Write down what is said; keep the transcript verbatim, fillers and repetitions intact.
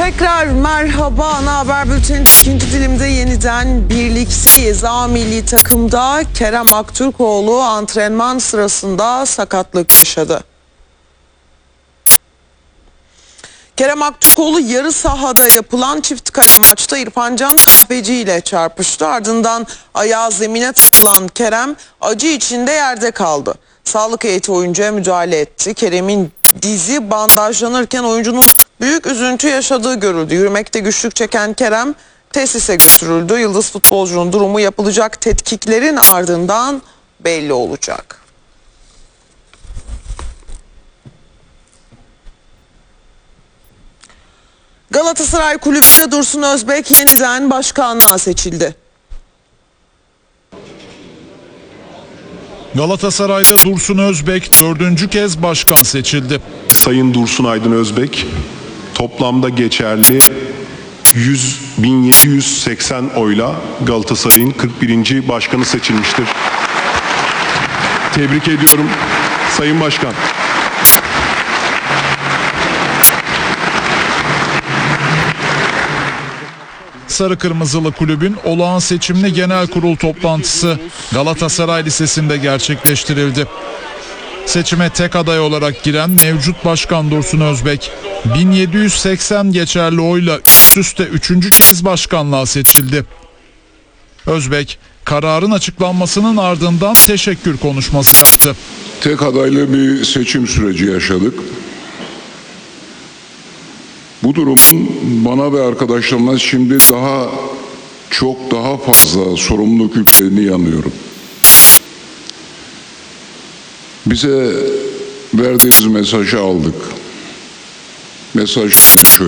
Tekrar merhaba. Ana haber bültenin ikinci dilimde yeniden birlikteyiz. A milli takımda Kerem Aktürkoğlu antrenman sırasında sakatlık yaşadı. Kerem Aktürkoğlu yarı sahada yapılan çift kale maçta İrfan Can Kahveci ile çarpıştı. Ardından ayağı zemine takılan Kerem acı içinde yerde kaldı. Sağlık heyeti oyuncuya müdahale etti. Kerem'in dizi bandajlanırken oyuncunun büyük üzüntü yaşadığı görüldü. Yürümekte güçlük çeken Kerem tesise götürüldü. Yıldız futbolcunun durumu yapılacak tetkiklerin ardından belli olacak. Galatasaray Kulübü'nde Dursun Özbek yeniden başkanlığa seçildi. Galatasaray'da Dursun Özbek dördüncü kez başkan seçildi. Sayın Dursun Aydın Özbek toplamda geçerli yüz bin yedi yüz seksen oyla Galatasaray'ın kırk birinci başkanı seçilmiştir. Tebrik ediyorum Sayın Başkan. Sarı Kırmızılı Kulübün olağan seçimli genel kurul toplantısı Galatasaray Lisesi'nde gerçekleştirildi. Seçime tek aday olarak giren mevcut başkan Dursun Özbek, bin yedi yüz seksen geçerli oyla üst üste üçüncü kez başkanlığa seçildi. Özbek, kararın açıklanmasının ardından teşekkür konuşması yaptı. Tek adaylı bir seçim süreci yaşadık. Bu durumun bana ve arkadaşlarıma şimdi daha çok daha fazla sorumluluk yüklerini yanıyorum. Bize verdiğiniz mesajı aldık. Mesaj şöyle.